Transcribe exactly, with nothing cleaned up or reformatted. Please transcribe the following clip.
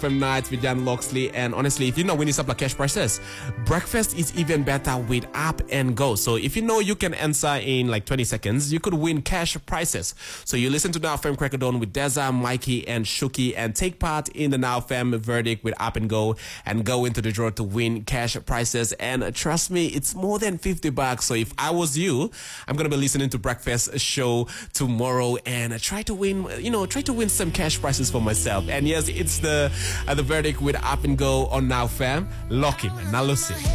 From nights with Jan Loxley, and honestly, if you know winning supply cash prizes, breakfast is even better with Up and Go. So if you know you can answer in like twenty seconds, you could win cash prizes. So you listen to Now Fam Crackdown with Deza, Mikey, and Shuki, and take part in the Now Fam verdict with Up and Go, and go into the draw to win cash prizes. And trust me, it's more than fifty bucks. So if I was you, I'm gonna be listening to Breakfast show tomorrow and try to win, you know, try to win some cash prizes for myself. And yes, it's the uh, the verdict with Up and Go on Now Fam. Lock in, Nalusi.